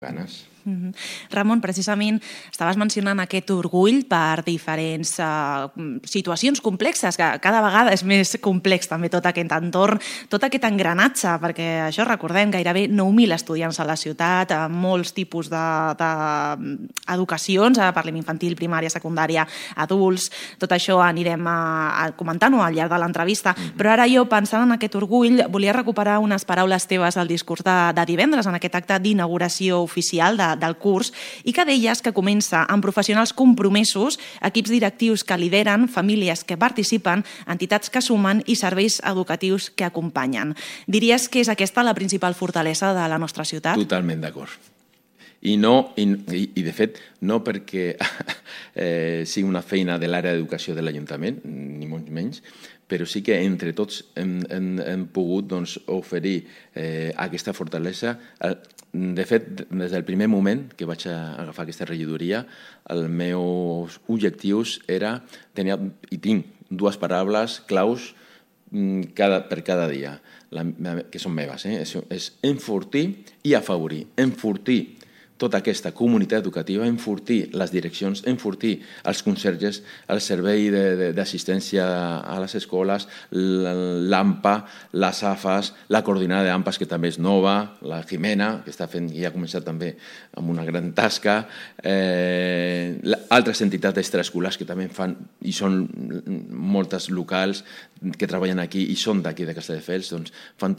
ganes. Ramon, precisament estaves mencionant aquest orgull per diferents situacions complexes, que cada vegada és més complex també tot aquest entorn, tot aquest engranatge, perquè això recordem, gairebé 9.000 estudiants a la ciutat, molts tipus d'educacions, parlem infantil, primària, secundària, adults, tot això anirem comentant-ho al llarg de l'entrevista, però ara jo, pensant en aquest orgull, volia recuperar unes paraules teves al discurs de divendres, en aquest acte d'inauguració oficial del curs, i que deies que comença amb professionals compromesos, equips directius que lideren, famílies que participen, entitats que sumen i serveis educatius que acompanyen. Diries que és aquesta la principal fortalesa de la nostra ciutat? Totalment d'acord. I de fet, no perquè sigui una feina de l'àrea d'educació de l'Ajuntament, ni molt menys, però sí que entre tots hem pogut oferir aquesta fortalesa. De fet, des del primer moment que vaig agafar aquesta regidoria, els meus objectius tenia i tinc dues paraules claus per cada dia, que són meves. És enfortir i afavorir. Enfortir tota aquesta comunitat educativa, enfortir les direccions, enfortir els conserges, el servei d'assistència a les escoles, l'AMPA, les AFAs, la coordinada d'AMPAs, que també és nova, la Jimena, que està fent i ha començat també amb una gran tasca, altres entitats extraescolars que també fan, i són moltes locals que treballen aquí i són d'aquí de Castelldefels, doncs fan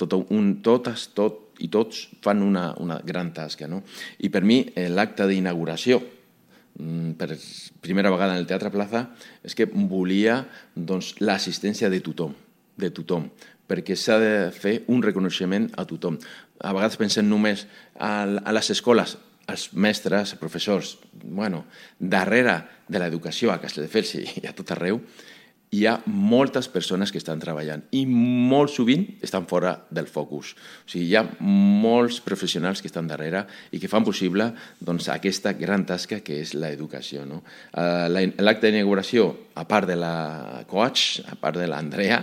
tots fan una gran tasca. I per mi l'acte d'inauguració, per primera vegada en el Teatre Plaza, és que volia l'assistència de tothom, perquè s'ha de fer un reconeixement a tothom. A vegades pensem només a les escoles, als mestres, als professors. Darrere de l'educació a Castelldefels i a tot arreu hi ha moltes persones que estan treballant i molt sovint estan fora del focus. O sigui, hi ha molts professionals que estan darrere i que fan possible aquesta gran tasca que és l'educació. L'acte d'inauguració, a part de la coach, a part de l'Andrea,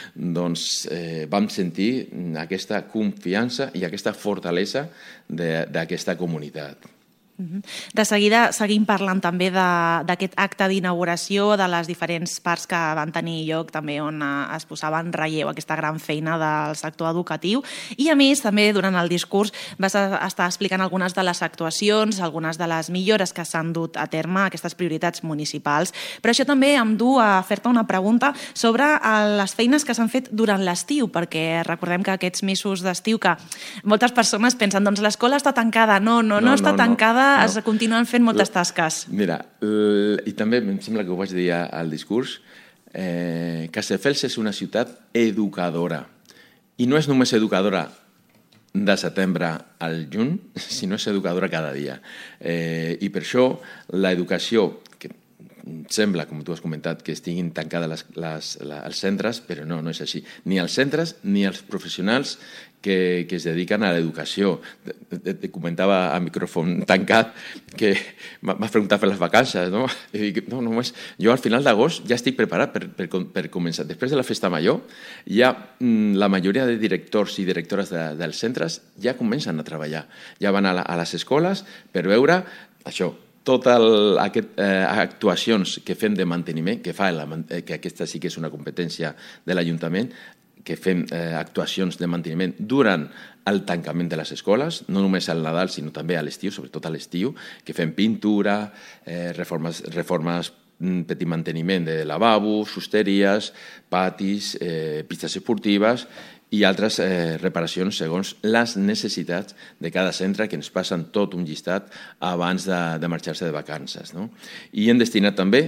vam sentir aquesta confiança i aquesta fortalesa d'aquesta comunitat. De seguida seguim parlant també d'aquest acte d'inauguració, de les diferents parts que van tenir lloc, també on es posava en relleu aquesta gran feina del sector educatiu. I a més, també durant el discurs vas estar explicant algunes de les actuacions, algunes de les millores que s'han dut a terme, aquestes prioritats municipals. Però això també em du a fer-te una pregunta sobre les feines que s'han fet durant l'estiu, perquè recordem que aquests mesos d'estiu que moltes persones pensen, doncs l'escola està tancada. No està tancada, es continuen fent moltes tasques. Mira, i també em sembla que ho vaig dir al discurs, Castelldefels és una ciutat educadora. I no és només educadora de setembre al juny, sinó és educadora cada dia. I per això l'educació, que sembla, com tu has comentat, que estiguin tancades els centres, però no és així. Ni els centres ni els professionals que es dediquen a l'educació. Te comentava a micròfon tancat que m'has preguntat per les vacances, no? I dic, jo al final d'agost ja estic preparat per començar. Després de la festa major, ja la majoria de directors i directores dels centres ja comencen a treballar. Ja van a les escoles per veure això, totes aquestes actuacions que fem de manteniment, que aquesta sí que és una competència de l'Ajuntament, que fem actuacions de manteniment durant el tancament de les escoles, no només al Nadal, sinó també a l'estiu, sobretot a l'estiu, que fem pintura, reformes, petit manteniment de lavabos, fusteries, patis, pistes esportives i altres reparacions segons les necessitats de cada centre, que ens passen tot un llistat abans de marxar-se de vacances. I hem destinat també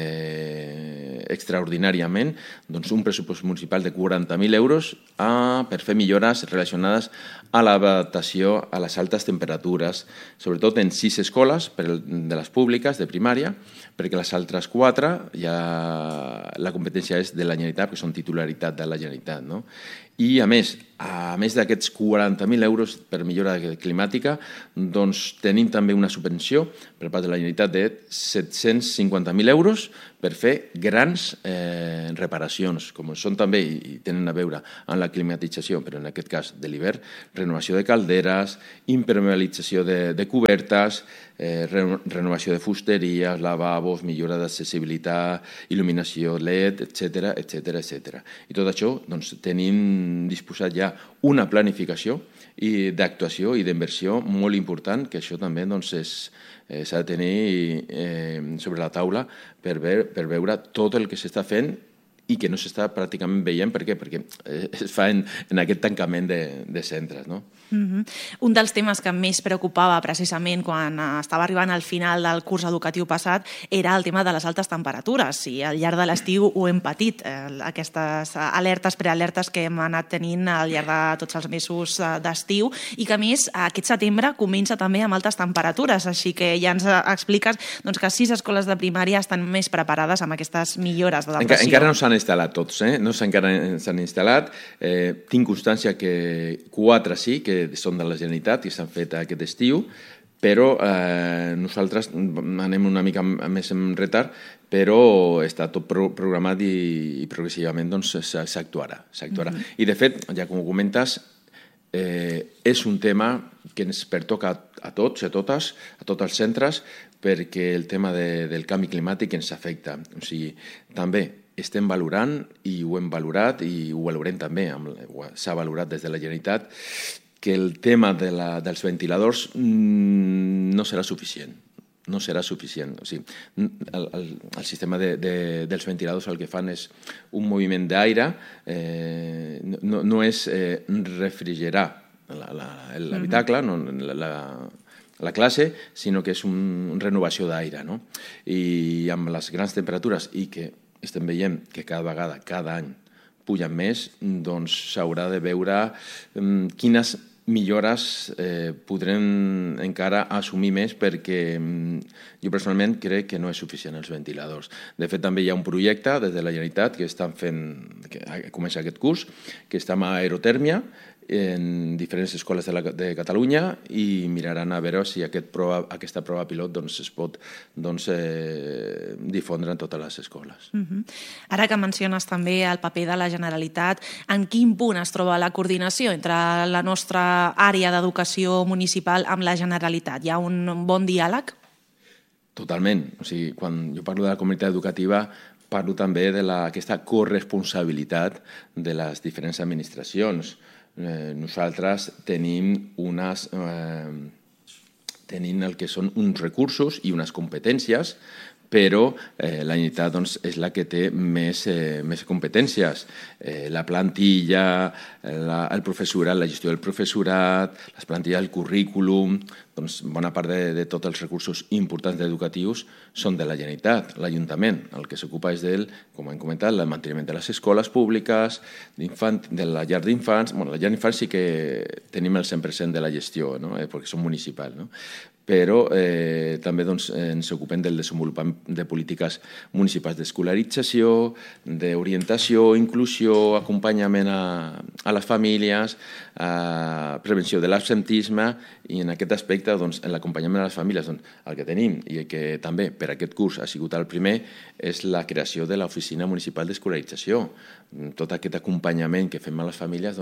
extraordinàriament un pressupost municipal de 40.000 euros per fer millores relacionades a l'adaptació a les altes temperatures, sobretot en 6 escoles de les públiques de primària, perquè les altres 4 ja la competència és de la Generalitat, que són titularitat de la Generalitat. I, a més, a més d'aquests 40.000 euros per millora climàtica, doncs tenim també una subvenció per part de la Generalitat de 750.000 euros per fer grans reparacions, com són també i tenen a veure amb la climatització, però en aquest cas de l'hivern, renovació de calderes, impermeabilització de cobertes, renovació de fusteries, lavabos, millora d'accessibilitat, il·luminació LED, etc etc etc. I tot això doncs, tenim disposat ja una planificació d'actuació i d'inversió molt important, que això també doncs, s'ha de tenir sobre la taula per veure tot el que s'està fent i que no s'està pràcticament veient. Per què? Perquè es fa en aquest tancament de centres, no? Un dels temes que més preocupava precisament quan estava arribant al final del curs educatiu passat era el tema de les altes temperatures. I al llarg de l'estiu ho hem patit, aquestes alertes, prealertes que hem anat tenint al llarg de tots els mesos d'estiu i que a més aquest setembre comença també amb altes temperatures, així que ja ens expliques que 6 escoles de primària estan més preparades amb aquestes millores d'adaptació. Encara no s'han instal·lat tots, no encara s'han instal·lat. Tinc constància que 4 sí, que són de la Generalitat i s'han fet aquest estiu, però nosaltres anem una mica més en retard, però està tot programat i progressivament s'actuarà. I de fet, ja com ho comentes, és un tema que ens pertoca a tots, a totes, a tots els centres, perquè el tema del canvi climàtic ens afecta. O sigui, també estem valorant i ho hem valorat i ho valorem també, s'ha valorat des de la Generalitat, que el tema dels ventiladors no serà suficient. No serà suficient. O sigui, el sistema dels ventiladors el que fan és un moviment d'aire, no és refrigerar l'habitacle, la classe, sinó que és una renovació d'aire. I amb les grans temperatures i que estem veient que cada vegada, cada any, pugen més, doncs s'haurà de veure quines millores podrem encara assumir més, perquè jo personalment crec que no és suficient els ventiladors. De fet, també hi ha un projecte des de la Generalitat que estan fent, que comença aquest curs, que està amb aerotèrmia en diferents escoles de Catalunya i miraran a veure si aquesta prova pilot es pot difondre en totes les escoles. Ara que menciones també el paper de la Generalitat, en quin punt es troba la coordinació entre la nostra àrea d'educació municipal amb la Generalitat? Hi ha un bon diàleg? Totalment. O sigui, quan jo parlo de la comunitat educativa, parlo també d'aquesta corresponsabilitat de les diferents administracions. Nosaltres tenim el que són uns recursos i unes competències, però la Generalitat és la que té més competències. La plantilla, el professorat, la gestió del professorat, les plantilles del currículum, bona part de tots els recursos importants educatius són de la Generalitat. L'Ajuntament, el que s'ocupa és com hem comentat, el manteniment de les escoles públiques, de la llar d'infants. La llar d'infants sí que tenim el 100% de la gestió, perquè són municipals, però també ens ocupem del desenvolupament de polítiques municipals d'escolarització, d'orientació, inclusió, acompanyament a les famílies, prevenció de l'absentisme, i en aquest aspecte, en l'acompanyament a les famílies, el que tenim, i que també per aquest curs ha sigut el primer, és la creació de l'Oficina Municipal d'Escolarització. Tot aquest acompanyament que fem a les famílies,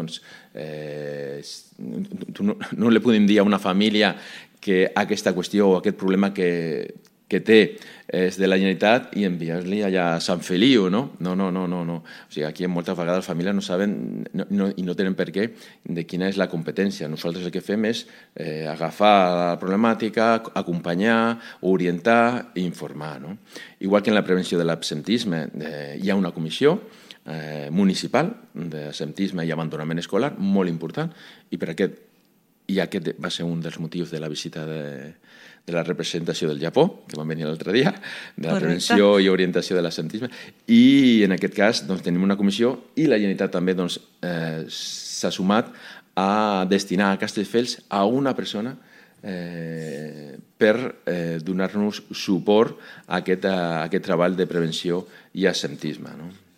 no li podem dir a una família que aquesta qüestió o aquest problema que té és de la Generalitat i enviar-li allà a Sant Feliu, no? No. O sigui, aquí moltes vegades les famílies no saben i no tenen per què de quina és la competència. Nosaltres el que fem és agafar la problemàtica, acompanyar, orientar i informar. Igual que en la prevenció de l'absentisme hi ha una comissió municipal d'absentisme i abandonament escolar molt important, i aquest va ser un dels motius de la visita de la representació del Japó, que van venir l'altre dia, de la prevenció i orientació de l'absentisme, i en aquest cas tenim una comissió i la Generalitat també s'ha sumat a destinar a Castelldefels a una persona per donar-nos suport a aquest treball de prevenció i absentisme.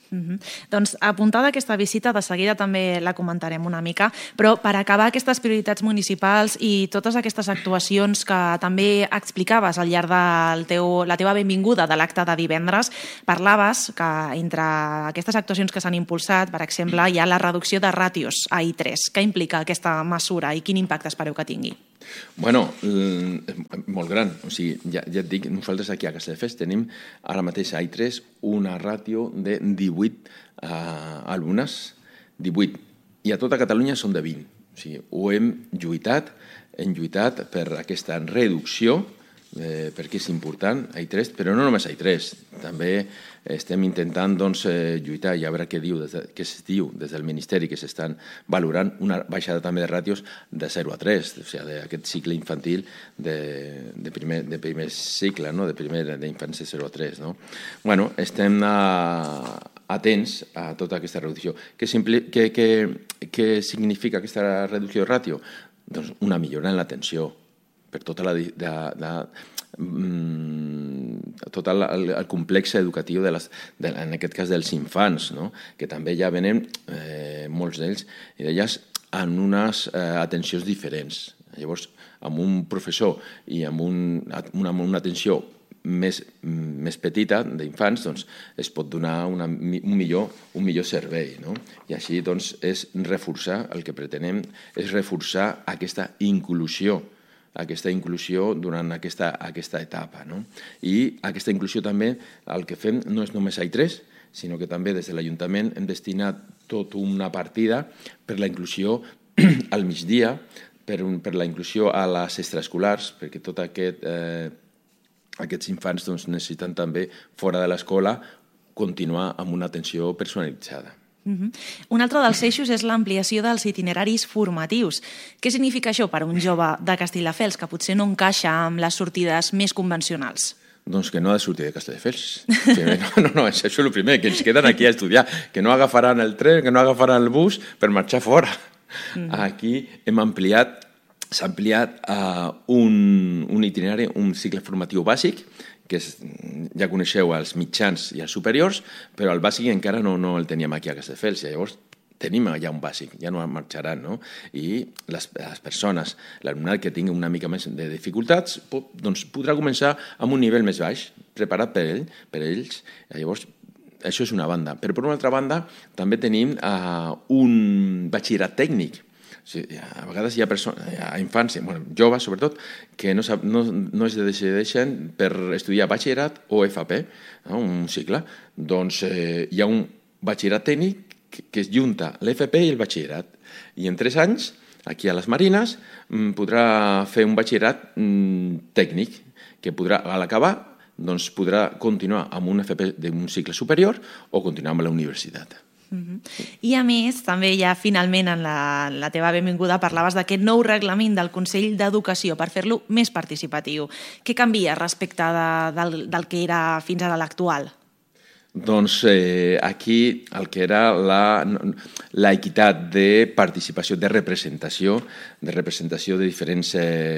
Doncs apuntada aquesta visita, de seguida també la comentarem una mica, però per acabar aquestes prioritats municipals i totes aquestes actuacions que també explicaves al llarg de la teva benvinguda de l'acte de divendres, parlaves que entre aquestes actuacions que s'han impulsat, per exemple, hi ha la reducció de ràtios a I3. Què implica aquesta mesura i quin impacte espereu que tingui? Bueno, molt gran. O sigui, ja et dic, nosaltres aquí a Castelldefels tenim ara mateix a I3 una ràtio de 18 alumnes, 18, i a tota Catalunya són de 20. O sigui, ho hem lluitat per aquesta reducció, perquè és important a I3, però no només a I3, també estem intentant lluitar i a veure què es diu des del Ministeri, que s'estan valorant una baixada també de ràtios de 0 a 3, o sigui, d'aquest cicle infantil de primer cicle, no? D'infància de 0 a 3. No? Bueno, estem atents a tota aquesta reducció. Què significa aquesta reducció de ràtio? Doncs una millora en l'atenció per tot el complex educatiu, en aquest cas dels infants, no? Que també ja venen, molts d'ells i d'elles, en unes atencions diferents. Llavors, amb un professor i amb una atenció més petita d'infants, doncs, es pot donar un millor servei. No? I així és reforçar, el que pretenem és reforçar aquesta inclusió durant aquesta etapa. No? I aquesta inclusió també, el que fem no és només a I3, sinó que també des de l'Ajuntament hem destinat tota una partida per la inclusió al migdia, per la inclusió a les extraescolars, perquè tot aquests infants necessiten també, fora de l'escola, continuar amb una atenció personalitzada. Un altre dels eixos és l'ampliació dels itineraris formatius. Què significa això per a un jove de Castelldefels que potser no encaixa amb les sortides més convencionals? Doncs que no ha de sortir de Castelldefels. No, això és el primer, que ens queden aquí a estudiar, que no agafaran el tren, que no agafaran el bus per marxar fora. Aquí s'ha ampliat un itinerari, un cicle formatiu bàsic, que ja coneixeu els mitjans i els superiors, però el bàsic encara no el teníem aquí a Castelldefels. Llavors tenim ja un bàsic, ja no marxaran, no? I les persones, l'alumnat que tingui una mica més de dificultats, doncs podrà començar amb un nivell més baix, preparat per ells. Llavors, això és una banda. Però per una altra banda, també tenim un batxillerat tècnic. A vegades hi ha infants, joves sobretot, que no es decideixen per estudiar batxillerat o FP, un cicle. Doncs hi ha un batxillerat tècnic que es junta l'FP i el batxillerat. I en 3 anys, aquí a les Marines, podrà fer un batxillerat tècnic, que a l'acabar podrà continuar amb un FP d'un cicle superior o continuar amb la universitat. I a més, també ja finalment en la teva benvinguda parlaves d'aquest nou reglament del Consell d'Educació per fer-lo més participatiu. Què canvia respecte del que era fins ara l'actual? Doncs aquí el que era l'equitat de participació, de representació de diferents...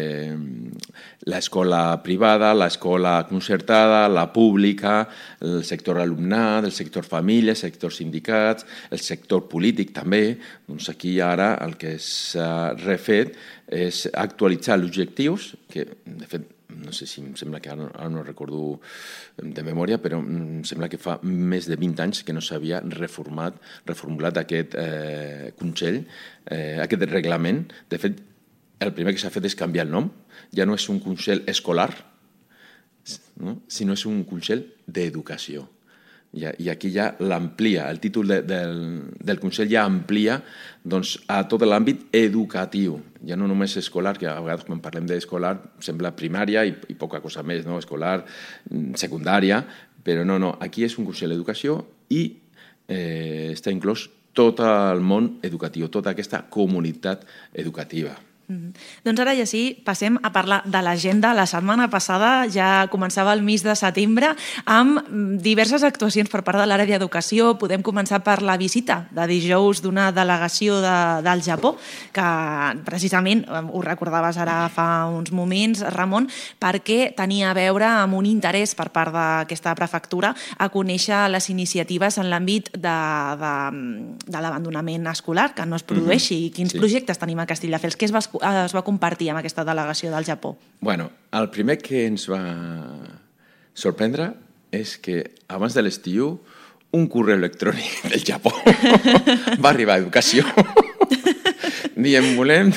l'escola privada, l'escola concertada, la pública, el sector alumnat, el sector família, el sector sindicats, el sector polític també. Doncs aquí ara el que s'ha refet és actualitzar els objectius, que de fet no sé si em sembla que ara no recordo de memòria, però em sembla que fa més de 20 anys que no s'havia reformulat aquest Consell, aquest reglament. De fet, el primer que s'ha fet és canviar el nom. Ja no és un Consell escolar, sinó és un Consell d'Educació. I aquí ja l'amplia, el títol del Consell ja amplia a tot l'àmbit educatiu, ja no només escolar, que a vegades quan parlem d'escolar sembla primària i poca cosa més, escolar, secundària, però no, aquí és un Consell d'Educació i està inclòs tot el món educatiu, tota aquesta comunitat educativa. Doncs ara ja sí, passem a parlar de l'agenda. La setmana passada ja començava el mes de setembre amb diverses actuacions per part de l'àrea d'educació. Podem començar per la visita de dijous d'una delegació del Japó, que precisament, ho recordaves ara fa uns moments, Ramon, perquè tenia a veure amb un interès per part d'aquesta prefectura a conèixer les iniciatives en l'àmbit de l'abandonament escolar, que no es produeixi. Quins projectes tenim a Castelldefels? Què es va compartir amb aquesta delegació del Japó? Bueno, el primer que ens va sorprendre és que abans de l'estiu un correu electrònic del Japó va arribar a Educació. Diem, volem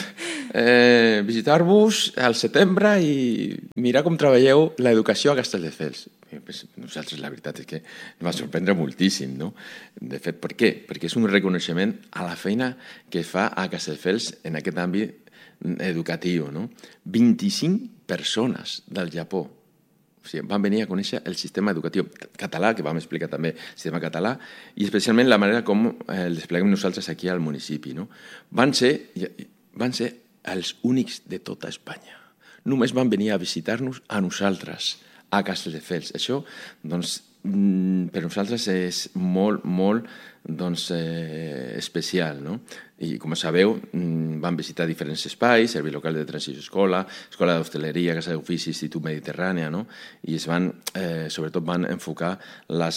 visitar-vos al setembre i mirar com treballeu l'educació a Castelldefels. Nosaltres la veritat és que ens va sorprendre moltíssim, no? De fet, per què? Perquè és un reconeixement a la feina que es fa a Castelldefels en aquest àmbit educatiu, no? 25 persones del Japó, o sigui, van venir a conèixer el sistema educatiu català, que vam explicar també el sistema català, i especialment la manera com el despleguem nosaltres aquí al municipi, no? Van ser els únics de tota Espanya. Només van venir a visitar-nos a nosaltres, a Castelldefels. Això, doncs, per nosaltres és molt, molt especial, no? I, com sabeu, van visitar diferents espais, servei local de transició escola, escola d'hostaleria, casa d'ofici, Institut Mediterrània, no? I sobretot van enfocar el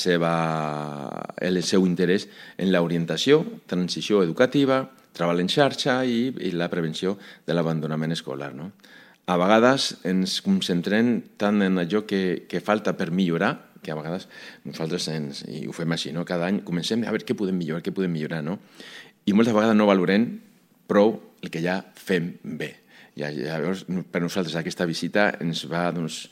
seu interès en l'orientació, transició educativa, treball en xarxa i la prevenció de l'abandonament escolar, no? A vegades ens concentrem tant en allò que falta per millorar, que a vegades nosaltres i ho fem així, no? Cada any comencem a veure què podem millorar, no? I moltes vegades no valorem prou el que ja fem bé. Llavors, per nosaltres aquesta visita ens va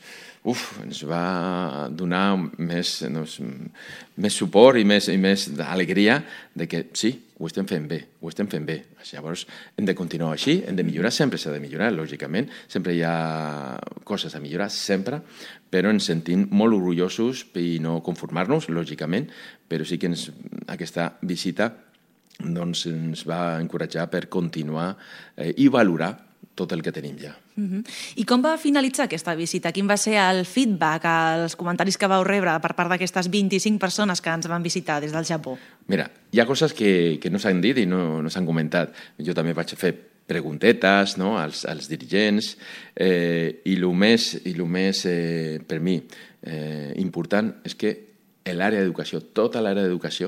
donar més suport i més alegria de que sí, ho estem fent bé. Llavors, hem de continuar així, hem de millorar, sempre s'ha de millorar, lògicament, sempre hi ha coses a millorar, sempre, però ens sentim molt orgullosos i no conformar-nos, lògicament, però sí que aquesta visita ens va encoratjar per continuar i valorar tot el que tenim ja. I com va finalitzar aquesta visita? Quin va ser el feedback, els comentaris que vau rebre per part d'aquestes 25 persones que ens van visitar des del Japó? Mira, hi ha coses que no s'han dit i no s'han comentat. Jo també vaig fer preguntetes, no, als dirigents i el més per mi important és que l'àrea d'educació, tota l'àrea d'educació,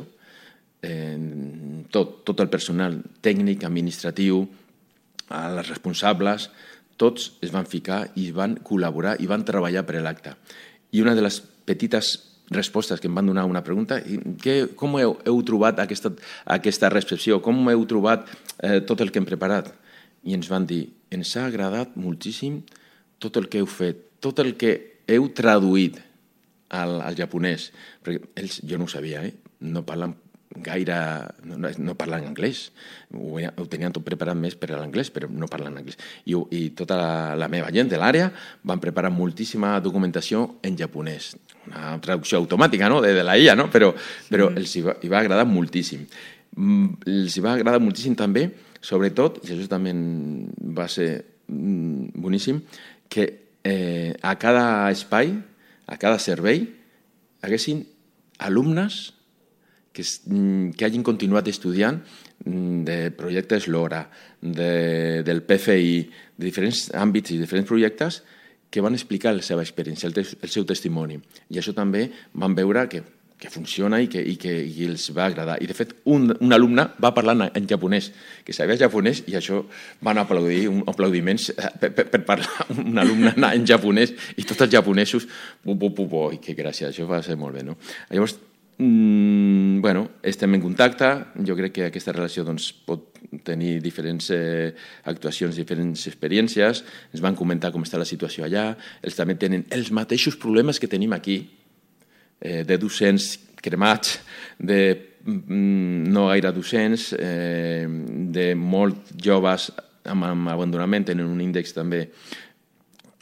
tot el personal tècnic, administratiu, els responsables, tots es van ficar i van col·laborar i van treballar per l'acte. I una de les petites respostes que em van donar a una pregunta, com heu trobat aquesta recepció? Com heu trobat tot el que hem preparat? I ens van dir, ens ha agradat moltíssim tot el que heu fet, tot el que heu traduït al japonès. Perquè ells, jo no ho sabia, no parlen gaire, no parlen anglès, ho tenien tot preparat més per a l'anglès, però no parlen anglès. I tota la meva gent de l'àrea van preparar moltíssima documentació en japonès, una traducció automàtica, no?, de la IA, no? Però els hi va agradar moltíssim. Els hi va agradar moltíssim també, sobretot, i això també va ser boníssim, que a cada espai, a cada servei, haguessin alumnes que hagin continuat estudiant de projectes LoRa, del PFI, de diferents àmbits i diferents projectes que van explicar la seva experiència, el seu testimoni. I això també van veure que funciona i que els va agradar. I, de fet, un alumne va parlar en japonès, que sabia japonès, i això van aplaudir, aplaudiments per parlar un alumne en japonès, i tots els japonesos, i que gràcia, això va ser molt bé, no? Llavors, estem en contacte, jo crec que aquesta relació pot tenir diferents actuacions, diferents experiències, ens van comentar com està la situació allà, ells també tenen els mateixos problemes que tenim aquí, de docents cremats, de no gaire docents, de molt joves amb abandonament, tenen un índex també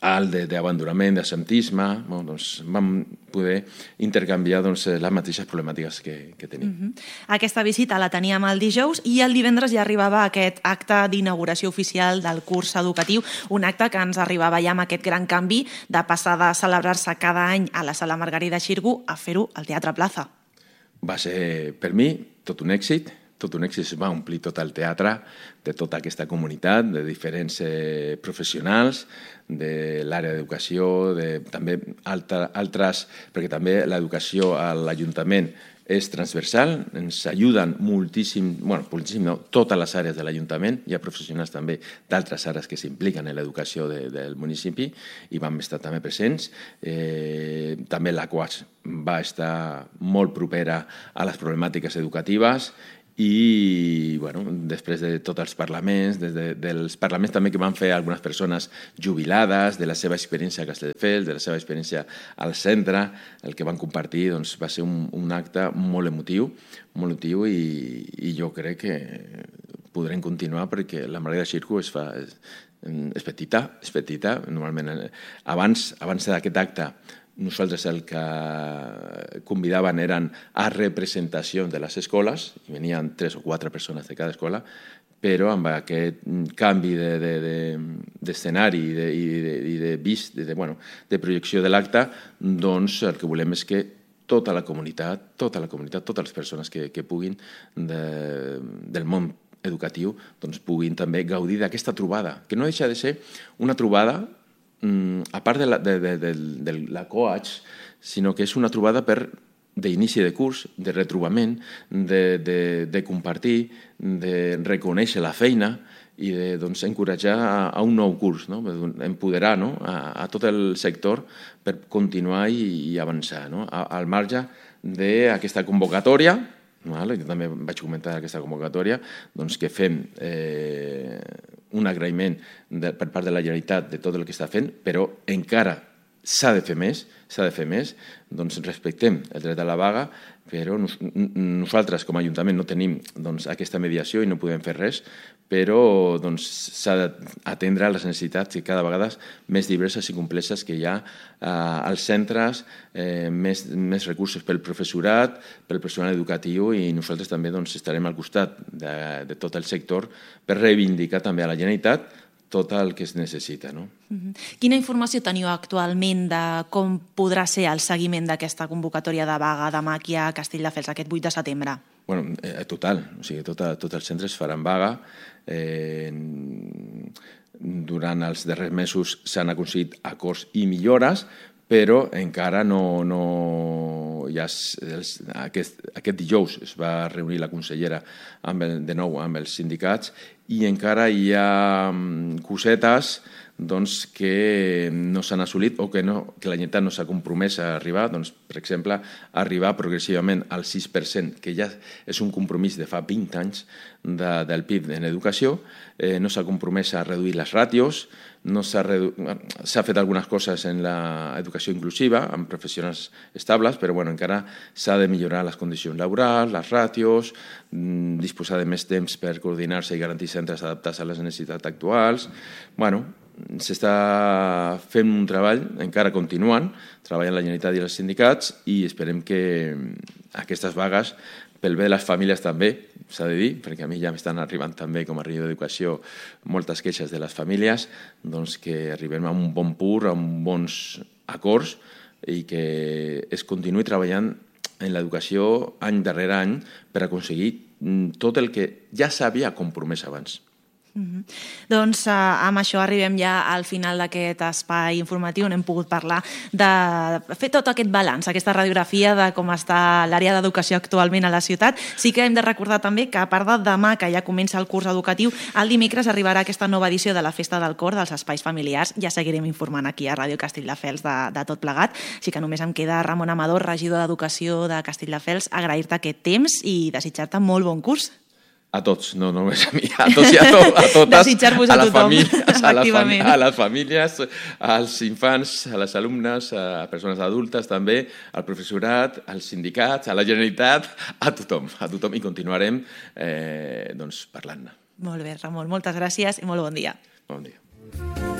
alt d'abandonament, d'absentisme, doncs vam poder intercanviar les mateixes problemàtiques que tenim. Aquesta visita la teníem el dijous i el divendres ja arribava aquest acte d'inauguració oficial del curs educatiu, un acte que ens arribava ja amb aquest gran canvi de passar de celebrar-se cada any a la Sala Margarida Xirgu a fer-ho al Teatre Plaza. Va ser, per mi, tot un èxit. Es va omplir tot el teatre de tota aquesta comunitat, de diferents professionals, de l'àrea d'educació, també altres, perquè també l'educació a l'Ajuntament és transversal, ens ajuden moltíssim, no, totes les àrees de l'Ajuntament, hi ha professionals també d'altres àrees que s'impliquen en l'educació del municipi i vam estar també presents. També la COAS va estar molt propera a les problemàtiques educatives i després de tots els parlaments, dels parlaments també que van fer algunes persones jubilades, de la seva experiència a Castelldefels, de la seva experiència al centre, el que van compartir va ser un acte molt emotiu i jo crec que podrem continuar perquè la Margarida Xirgu és petita. Normalment, abans d'aquest acte, nosaltres el que convidaven eren a representacions de les escoles, i venien 3 o 4 persones de cada escola, però amb aquest canvi d'escenari i de vist, de projecció de l'acte, doncs el que volem és que tota la comunitat, totes les persones que puguin del món educatiu, doncs puguin també gaudir d'aquesta trobada, que no deixa de ser una trobada a part de la COAG, sinó que és una trobada d'inici de curs, de retrobament, de compartir, de reconèixer la feina i d'encoratjar a un nou curs, empoderar a tot el sector per continuar i avançar. Al marge d'aquesta convocatòria, jo també vaig comentar aquesta convocatòria, que fem un agraïment per part de la Generalitat de tot el que està fent, però encara s'ha de fer més, respectem el dret a la vaga, però nosaltres com a Ajuntament no tenim aquesta mediació i no podem fer res, però s'ha d'atendre les necessitats cada vegada més diverses i complexes que hi ha als centres, més recursos pel professorat, pel personal educatiu i nosaltres també estarem al costat de tot el sector per reivindicar també a la Generalitat tot el que es necessita. Quina informació teniu actualment de com podrà ser el seguiment d'aquesta convocatòria de vaga demà aquí a Castelldefels, aquest 8 de setembre? Total. Tots els centres faran vaga. Durant els darrers mesos s'han aconseguit acords i millores, però encara no... Aquest dijous es va reunir la consellera de nou amb els sindicats i encara hi ha cosetes que no s'han assolit o que la Generalitat no s'ha compromès a arribar, per exemple, arribar progressivament al 6%, que ja és un compromís de fa 20 anys del PIB en educació, no s'ha compromès a reduir les ràtios, s'ha fet algunes coses en l'educació inclusiva, amb professionals estables, però encara s'ha de millorar les condicions laborals, les ràtios, disposar de més temps per coordinar-se i garantir centres adaptats a les necessitats actuals. S'està fent un treball, encara continuant, treballant la Generalitat i els sindicats i esperem que aquestes vagues, pel bé de les famílies també, s'ha de dir, perquè a mi ja m'estan arribant també com a regidor d'Educació moltes queixes de les famílies, que arribem a un bon punt, a bons acords i que es continuï treballant en l'educació any darrere any per aconseguir tot el que ja s'havia compromès abans. Doncs amb això arribem ja al final d'aquest espai informatiu on hem pogut parlar de fer tot aquest balanç, aquesta radiografia de com està l'àrea d'educació actualment a la ciutat. Sí que hem de recordar també que a part de demà, que ja comença el curs educatiu, el dimecres arribarà aquesta nova edició de la Festa del Cor dels Espais Familiars. Ja seguirem informant aquí a Ràdio Castelldefels de tot plegat. Així que només em queda, Ramon Amador, regidor d'Educació de Castelldefels, agrair-te aquest temps i desitjar-te molt bon curs. A tots, no només a mi, a tots i a totes, desitjar-vos a tothom, a les famílies, als infants, a les alumnes, a persones adultes també, al professorat, als sindicats, a la Generalitat, a tothom i continuarem parlant-ne. Molt bé, Ramon, moltes gràcies i molt bon dia. Bon dia.